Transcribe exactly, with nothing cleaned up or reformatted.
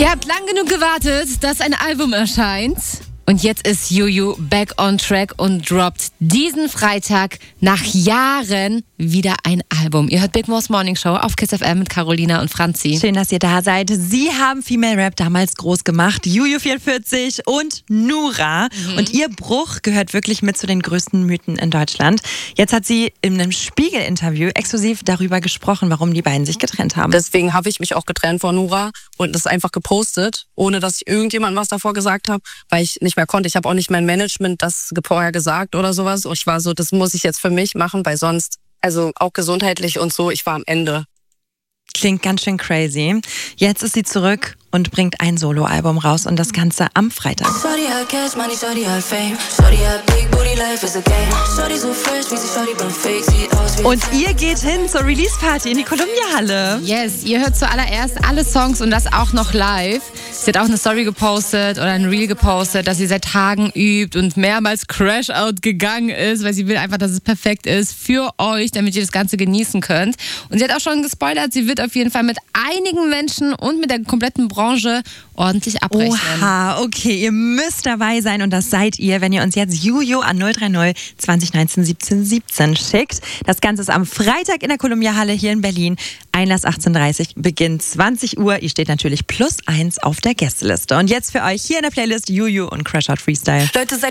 Ihr habt lang genug gewartet, dass ein Album erscheint. Und jetzt ist Juju back on track und droppt diesen Freitag nach Jahren wieder ein Album. Ihr hört Big Mo's Morning Show auf Kiss F M mit Carolina und Franzi. Schön, dass ihr da seid. Sie haben Female Rap damals groß gemacht. Juju vierundvierzig und Nura. Mhm. Und ihr Bruch gehört wirklich mit zu den größten Mythen in Deutschland. Jetzt hat sie in einem Spiegel-Interview exklusiv darüber gesprochen, warum die beiden sich getrennt haben. Deswegen habe ich mich auch getrennt von Nura und das einfach gepostet, ohne dass ich irgendjemandem was davor gesagt habe, weil ich nicht mehr konnte. Ich habe auch nicht mein Management das vorher gesagt oder sowas. Ich war so, das muss ich jetzt für mich machen, weil sonst, also auch gesundheitlich und so, ich war am Ende. Klingt ganz schön crazy. Jetzt ist sie zurück und bringt ein Soloalbum raus und das Ganze am Freitag. Und ihr geht hin zur Release-Party in die Columbia-Halle. Yes, ihr hört zuallererst alle Songs und das auch noch live. Sie hat auch eine Story gepostet oder ein Reel gepostet, dass sie seit Tagen übt und mehrmals Crash-Out gegangen ist, weil sie will einfach, dass es perfekt ist für euch, damit ihr das Ganze genießen könnt. Und sie hat auch schon gespoilert, sie wird auf jeden Fall mit einigen Menschen und mit der kompletten Branche ordentlich abrechnen. Oha, okay, ihr müsst dabei sein und das seid ihr, wenn ihr uns jetzt Juju an null drei null zwanzig neunzehn siebzehn siebzehn schickt. Das Ganze ist am Freitag in der Columbia-Halle hier in Berlin. Einlass achtzehn Uhr dreißig, Beginn zwanzig Uhr. Ihr steht natürlich plus eins auf der Gästeliste. Und jetzt für euch hier in der Playlist Juju und Crash Out Freestyle. Leute, seid